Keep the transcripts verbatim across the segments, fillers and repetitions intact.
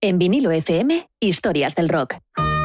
En Vinilo F M, historias del rock.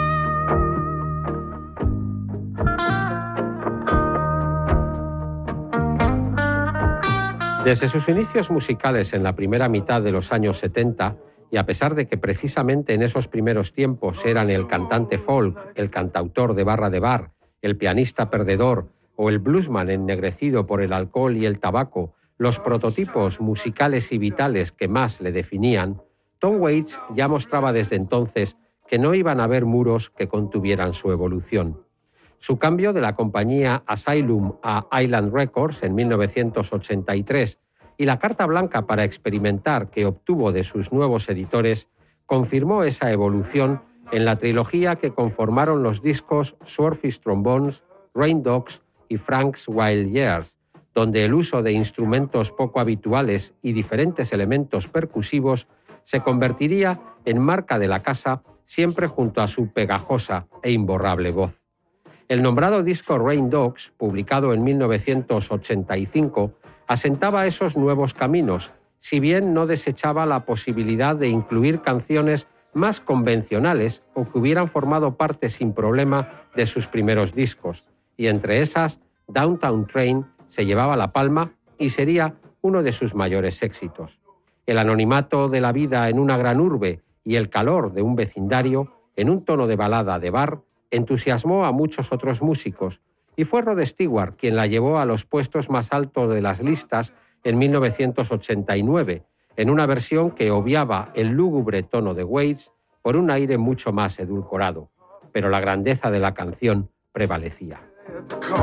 Desde sus inicios musicales en la primera mitad de los años setenta, y a pesar de que precisamente en esos primeros tiempos eran el cantante folk, el cantautor de barra de bar, el pianista perdedor o el bluesman ennegrecido por el alcohol y el tabaco, los prototipos musicales y vitales que más le definían, Tom Waits ya mostraba desde entonces que no iban a haber muros que contuvieran su evolución. Su cambio de la compañía Asylum a Island Records en mil novecientos ochenta y tres y la carta blanca para experimentar que obtuvo de sus nuevos editores confirmó esa evolución en la trilogía que conformaron los discos Swordfish Trombones, Rain Dogs y Frank's Wild Years, donde el uso de instrumentos poco habituales y diferentes elementos percusivos se convertiría en marca de la casa, siempre junto a su pegajosa e imborrable voz. El nombrado disco Rain Dogs, publicado en mil novecientos ochenta y cinco, asentaba esos nuevos caminos, si bien no desechaba la posibilidad de incluir canciones más convencionales o que hubieran formado parte sin problema de sus primeros discos, y entre esas, Downtown Train se llevaba la palma y sería uno de sus mayores éxitos. El anonimato de la vida en una gran urbe y el calor de un vecindario, en un tono de balada de bar, entusiasmó a muchos otros músicos, y fue Rod Stewart quien la llevó a los puestos más altos de las listas en mil novecientos ochenta y nueve, en una versión que obviaba el lúgubre tono de Waits por un aire mucho más edulcorado, pero la grandeza de la canción prevalecía.